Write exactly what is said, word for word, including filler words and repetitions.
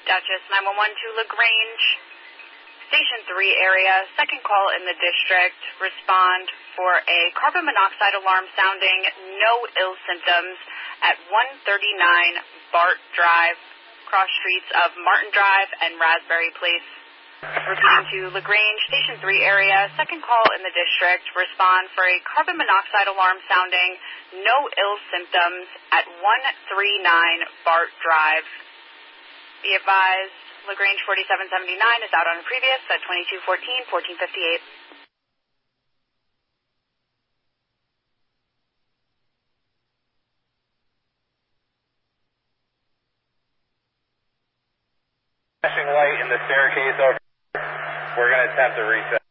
Duchess nine one one to LaGrange, Station three area, second call in the district. Respond for a carbon monoxide alarm sounding, no ill symptoms at one thirty-nine Bart Drive, cross streets of Martin Drive and Raspberry Place. Repeating to LaGrange, Station three area, second call in the district. Respond for a carbon monoxide alarm sounding, no ill symptoms at one thirty-nine Bart Drive. Be advised, LaGrange forty-seven seventy-nine is out on previous at twenty-two fourteen, fourteen fifty-eight. Flashing light in the staircase over. We're going to attempt to reset.